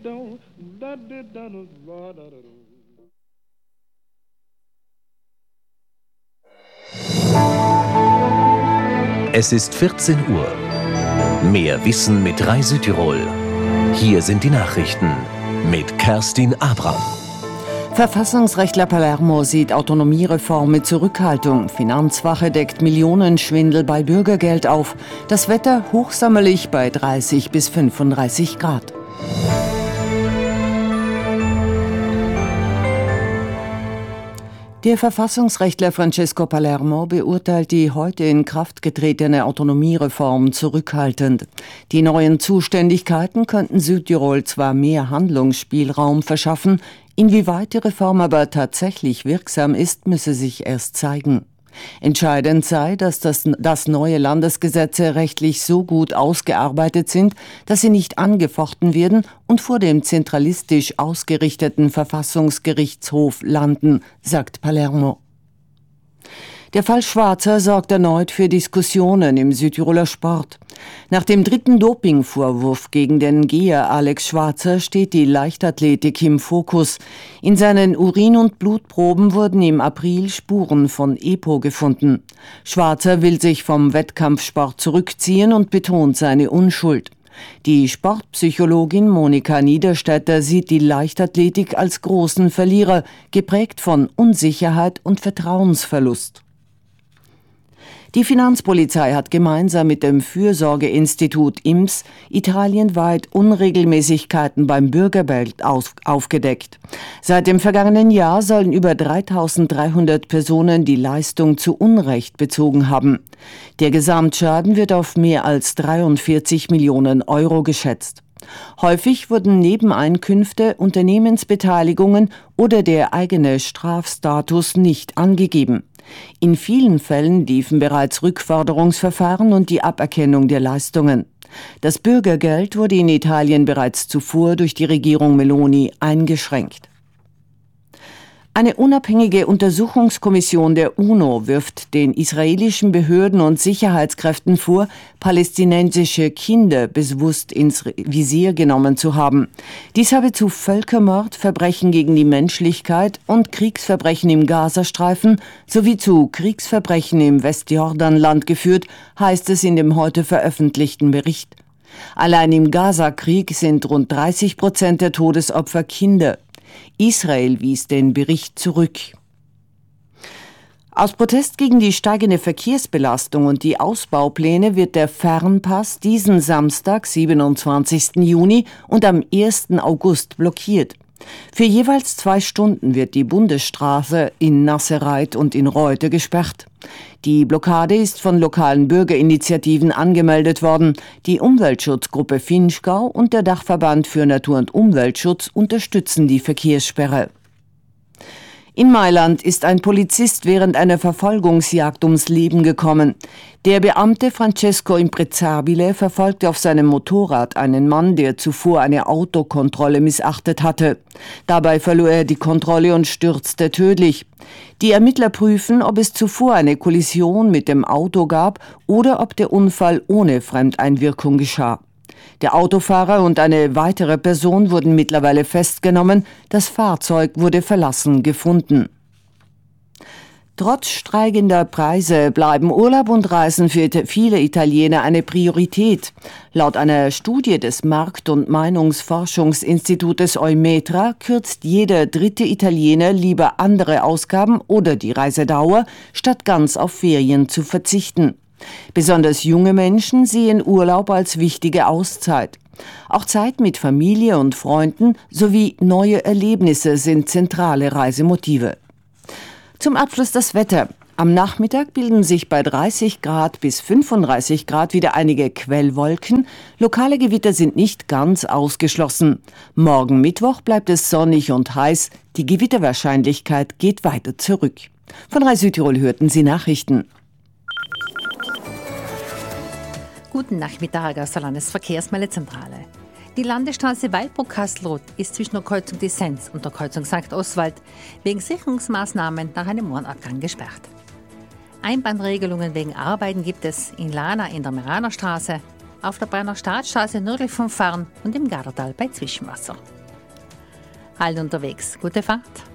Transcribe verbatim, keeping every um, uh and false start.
Es ist vierzehn Uhr. Mehr Wissen mit Rai Südtirol. Hier sind die Nachrichten mit Kerstin Abram. Verfassungsrechtler Palermo sieht Autonomiereform mit Zurückhaltung. Finanzwache deckt Millionenschwindel bei Bürgergeld auf. Das Wetter hochsommerlich bei dreißig bis fünfunddreißig Grad. Der Verfassungsrechtler Francesco Palermo beurteilt die heute in Kraft getretene Autonomiereform zurückhaltend. Die neuen Zuständigkeiten könnten Südtirol zwar mehr Handlungsspielraum verschaffen, inwieweit die Reform aber tatsächlich wirksam ist, müsse sich erst zeigen. Entscheidend sei, dass das, dass neue Landesgesetze rechtlich so gut ausgearbeitet sind, dass sie nicht angefochten werden und vor dem zentralistisch ausgerichteten Verfassungsgerichtshof landen, sagt Palermo. Der Fall Schwarzer sorgt erneut für Diskussionen im Südtiroler Sport. Nach dem dritten Dopingvorwurf gegen den Geher Alex Schwarzer steht die Leichtathletik im Fokus. In seinen Urin- und Blutproben wurden im April Spuren von EPO gefunden. Schwarzer will sich vom Wettkampfsport zurückziehen und betont seine Unschuld. Die Sportpsychologin Monika Niederstädter sieht die Leichtathletik als großen Verlierer, geprägt von Unsicherheit und Vertrauensverlust. Die Finanzpolizei hat gemeinsam mit dem Fürsorgeinstitut I M S italienweit Unregelmäßigkeiten beim Bürgergeld auf, aufgedeckt. Seit dem vergangenen Jahr sollen über dreitausenddreihundert Personen die Leistung zu Unrecht bezogen haben. Der Gesamtschaden wird auf mehr als dreiundvierzig Millionen Euro geschätzt. Häufig wurden Nebeneinkünfte, Unternehmensbeteiligungen oder der eigene Strafstatus nicht angegeben. In vielen Fällen liefen bereits Rückforderungsverfahren und die Aberkennung der Leistungen. Das Bürgergeld wurde in Italien bereits zuvor durch die Regierung Meloni eingeschränkt. Eine unabhängige Untersuchungskommission der UNO wirft den israelischen Behörden und Sicherheitskräften vor, palästinensische Kinder bewusst ins Visier genommen zu haben. Dies habe zu Völkermord, Verbrechen gegen die Menschlichkeit und Kriegsverbrechen im Gazastreifen sowie zu Kriegsverbrechen im Westjordanland geführt, heißt es in dem heute veröffentlichten Bericht. Allein im Gazakrieg sind rund dreißig Prozent der Todesopfer Kinder. Israel wies den Bericht zurück. Aus Protest gegen die steigende Verkehrsbelastung und die Ausbaupläne wird der Fernpass diesen Samstag, siebenundzwanzigsten Juni und am ersten August blockiert. Für jeweils zwei Stunden wird die Bundesstraße in Nassereit und in Reute gesperrt. Die Blockade ist von lokalen Bürgerinitiativen angemeldet worden. Die Umweltschutzgruppe Vinschgau und der Dachverband für Natur- und Umweltschutz unterstützen die Verkehrssperre. In Mailand ist ein Polizist während einer Verfolgungsjagd ums Leben gekommen. Der Beamte Francesco Imprezzabile verfolgte auf seinem Motorrad einen Mann, der zuvor eine Autokontrolle missachtet hatte. Dabei verlor er die Kontrolle und stürzte tödlich. Die Ermittler prüfen, ob es zuvor eine Kollision mit dem Auto gab oder ob der Unfall ohne Fremdeinwirkung geschah. Der Autofahrer und eine weitere Person wurden mittlerweile festgenommen. Das Fahrzeug wurde verlassen gefunden. Trotz steigender Preise bleiben Urlaub und Reisen für viele Italiener eine Priorität. Laut einer Studie des Markt- und Meinungsforschungsinstitutes Eumetra kürzt jeder dritte Italiener lieber andere Ausgaben oder die Reisedauer, statt ganz auf Ferien zu verzichten. Besonders junge Menschen sehen Urlaub als wichtige Auszeit. Auch Zeit mit Familie und Freunden sowie neue Erlebnisse sind zentrale Reisemotive. Zum Abschluss das Wetter. Am Nachmittag bilden sich bei dreißig Grad bis fünfunddreißig Grad wieder einige Quellwolken. Lokale Gewitter sind nicht ganz ausgeschlossen. Morgen Mittwoch bleibt es sonnig und heiß. Die Gewitterwahrscheinlichkeit geht weiter zurück. Von Rai Südtirol hörten Sie Nachrichten. Guten Nachmittag aus der Landesverkehrsmeldezentrale. Die Landesstraße Weilburg-Kastelruth ist zwischen der Kreuzung Die Sens und der Kreuzung Sankt Oswald wegen Sicherungsmaßnahmen nach einem Mondabgang gesperrt. Einbahnregelungen wegen Arbeiten gibt es in Lana in der Meranerstraße, auf der Brenner Staatsstraße nördlich von Farn und im Gardertal bei Zwischenwasser. Allen unterwegs, gute Fahrt!